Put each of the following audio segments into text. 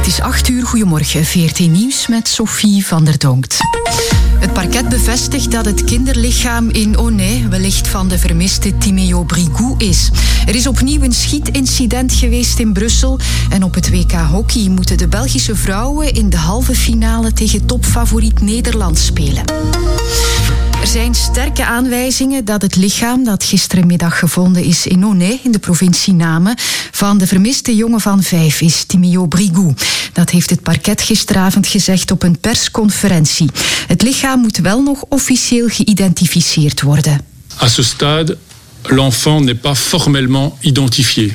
is 8:00, goedemorgen. VRT Nieuws met Sophie van der Donkt. Het parket bevestigt dat het kinderlichaam in Aunay wellicht van de vermiste Timéo Brigou is. Er is opnieuw een schietincident geweest in Brussel. En op het WK Hockey moeten de Belgische vrouwen in de halve finale tegen topfavoriet Nederland spelen. Er zijn sterke aanwijzingen dat het lichaam dat gisterenmiddag gevonden is in Aunay, in de provincie Namen, van de vermiste jongen van 5 is, Timéo Brigou. Dat heeft het parket gisteravond gezegd op een persconferentie. Het lichaam moet wel nog officieel geïdentificeerd worden. À ce stade, l'enfant n'est pas formellement identifié.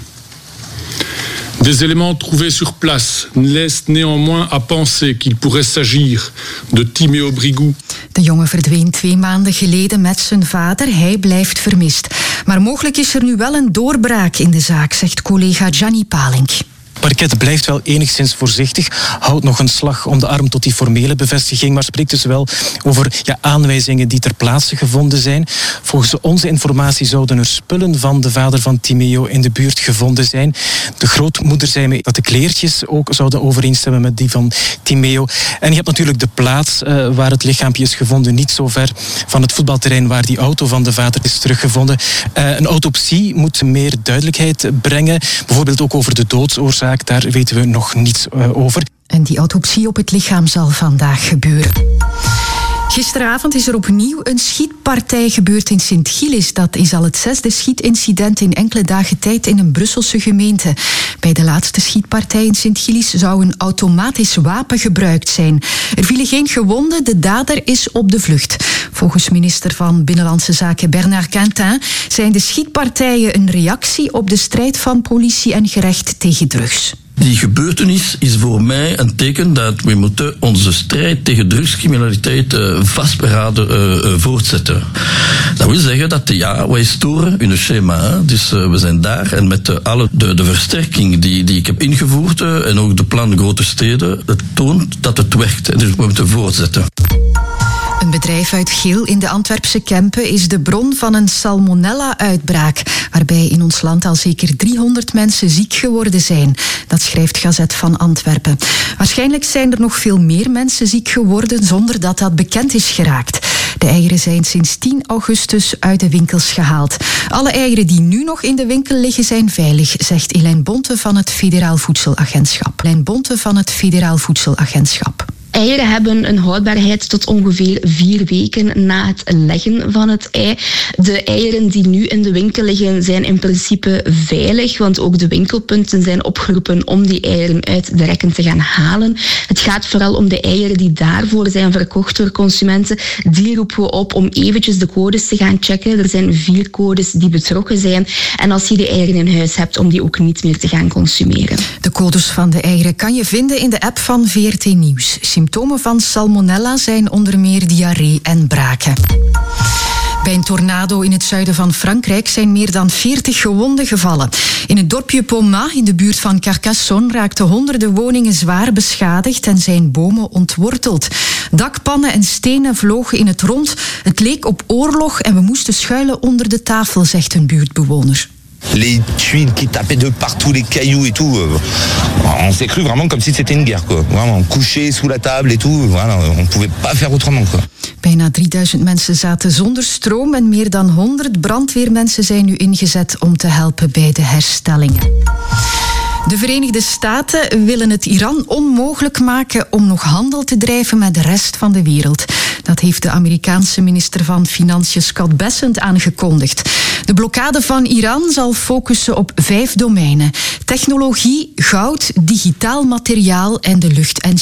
Des éléments trouvés sur place laissent néanmoins à penser qu'il pourrait s'agir de Timéo Brigou. De jongen verdween 2 maanden geleden met zijn vader. Hij blijft vermist. Maar mogelijk is er nu wel een doorbraak in de zaak, zegt collega Gianni Palink. Het parket blijft wel enigszins voorzichtig, houdt nog een slag om de arm tot die formele bevestiging, maar spreekt dus wel over aanwijzingen die ter plaatse gevonden zijn. Volgens onze informatie zouden er spullen van de vader van Timéo in de buurt gevonden zijn. De grootmoeder zei me dat de kleertjes ook zouden overeenstemmen met die van Timéo. En je hebt natuurlijk de plaats waar het lichaampje is gevonden, niet zo ver van het voetbalterrein waar die auto van de vader is teruggevonden. Een autopsie moet meer duidelijkheid brengen, bijvoorbeeld ook over de doodsoorzaak. Daar weten we nog niets over. En die autopsie op het lichaam zal vandaag gebeuren. Gisteravond is er opnieuw een schietpartij gebeurd in Sint-Gilles. Dat is al het 6e schietincident in enkele dagen tijd in een Brusselse gemeente. Bij de laatste schietpartij in Sint-Gilles zou een automatisch wapen gebruikt zijn. Er vielen geen gewonden, de dader is op de vlucht. Volgens minister van Binnenlandse Zaken Bernard Quintin zijn de schietpartijen een reactie op de strijd van politie en gerecht tegen drugs. Die gebeurtenis is voor mij een teken dat we moeten onze strijd tegen drugscriminaliteit vastberaden voortzetten. Dat wil zeggen dat wij storen in het schema. Dus we zijn daar en met de versterking die ik heb ingevoerd en ook de plan grote steden, het toont dat het werkt. Dus we moeten voortzetten. Een bedrijf uit Geel in de Antwerpse Kempen is de bron van een salmonella-uitbraak, waarbij in ons land al zeker 300 mensen ziek geworden zijn. Dat schrijft Gazet van Antwerpen. Waarschijnlijk zijn er nog veel meer mensen ziek geworden zonder dat dat bekend is geraakt. De eieren zijn sinds 10 augustus uit de winkels gehaald. Alle eieren die nu nog in de winkel liggen zijn veilig, zegt Elaine Bonte van het Federaal Voedselagentschap. Eieren hebben een houdbaarheid tot ongeveer 4 weken na het leggen van het ei. De eieren die nu in de winkel liggen zijn in principe veilig, want ook de winkelpunten zijn opgeroepen om die eieren uit de rekken te gaan halen. Het gaat vooral om de eieren die daarvoor zijn verkocht door consumenten. Die roepen we op om eventjes de codes te gaan checken. Er zijn 4 codes die betrokken zijn. En als je de eieren in huis hebt, om die ook niet meer te gaan consumeren. De codes van de eieren kan je vinden in de app van VRT Nieuws. Symptomen van salmonella zijn onder meer diarree en braken. Bij een tornado in het zuiden van Frankrijk zijn meer dan 40 gewonden gevallen. In het dorpje Pomat in de buurt van Carcassonne raakten honderden woningen zwaar beschadigd en zijn bomen ontworteld. Dakpannen en stenen vlogen in het rond. Het leek op oorlog en we moesten schuilen onder de tafel, zegt een buurtbewoner. Les tuiles qui tapaient de partout, les cailloux et tout. On s'est cru vraiment comme si c'était une guerre, quoi. Vraiment couché sous la table et tout. Voilà, on pouvait pas faire autrement, quoi. Bijna 3000 mensen zaten zonder stroom en meer dan 100 brandweermensen zijn nu ingezet om te helpen bij de herstellingen. De Verenigde Staten willen het Iran onmogelijk maken om nog handel te drijven met de rest van de wereld. Dat heeft de Amerikaanse minister van Financiën Scott Bessent aangekondigd. De blokkade van Iran zal focussen op 5 domeinen: technologie, goud, digitaal materiaal en de lucht- en